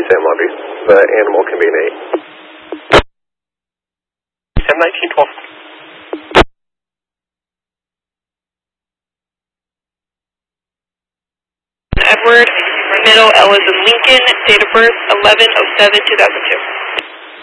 St. Laundries. The animal can be an 8. 10-19-12. Edward, middle Ellis and Lincoln, date of birth 11/07/2002.